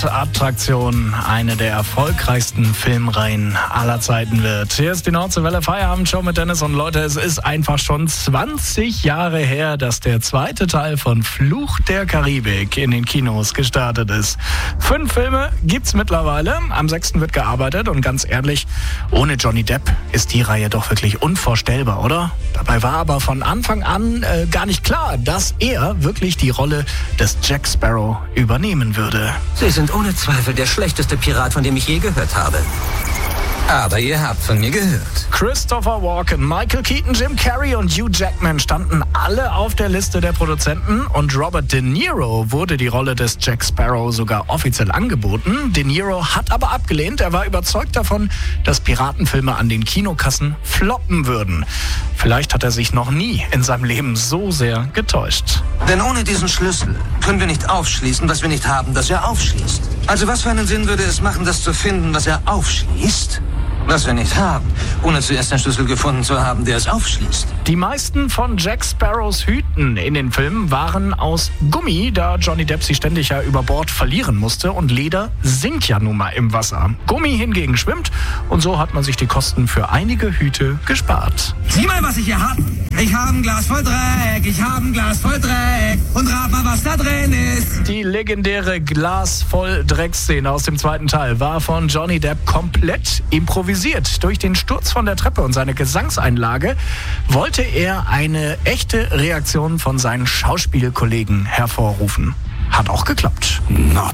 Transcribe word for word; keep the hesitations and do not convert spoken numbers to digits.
Hauptattraktion eine der erfolgreichsten Filmreihen aller Zeiten wird. Hier ist die Nordseewelle Feierabendshow mit Dennis und Leute, es ist einfach schon zwanzig Jahre her, dass der zweite Teil von Fluch der Karibik in den Kinos gestartet ist. Fünf Filme gibt's mittlerweile, am sechsten wird gearbeitet und ganz ehrlich, ohne Johnny Depp ist die Reihe doch wirklich unvorstellbar, oder? Dabei war aber von Anfang an äh, gar nicht klar, dass er wirklich die Rolle des Jack Sparrow übernehmen würde. Sie sind ohne Zweifel der schlechteste Pirat, von dem ich je gehört habe. Aber ihr habt von mir gehört. Christopher Walken, Michael Keaton, Jim Carrey und Hugh Jackman standen alle auf der Liste der Produzenten und Robert De Niro wurde die Rolle des Jack Sparrow sogar offiziell angeboten. De Niro hat aber abgelehnt. Er war überzeugt davon, dass Piratenfilme an den Kinokassen floppen würden. Vielleicht hat er sich noch nie in seinem Leben so sehr getäuscht. Denn ohne diesen Schlüssel können wir nicht aufschließen, was wir nicht haben, das er aufschließt. Also was für einen Sinn würde es machen, das zu finden, was er aufschließt? Was wir nicht haben, ohne zuerst einen Schlüssel gefunden zu haben, der es aufschließt. Die meisten von Jack Sparrows Hüten in den Filmen waren aus Gummi, da Johnny Depp sie ständig ja über Bord verlieren musste und Leder sinkt ja nun mal im Wasser. Gummi hingegen schwimmt und so hat man sich die Kosten für einige Hüte gespart. Sieh mal, was ich hier hab. Ich hab ein Glas voll Dreck, ich hab ein Glas voll Dreck und rat mal, was da drin ist. Die legendäre Glas voll Dreck-Szene aus dem zweiten Teil war von Johnny Depp komplett improvisiert. Durch den Sturz von der Treppe und seine Gesangseinlage wollte er eine echte Reaktion von seinen Schauspielkollegen hervorrufen. Hat auch geklappt.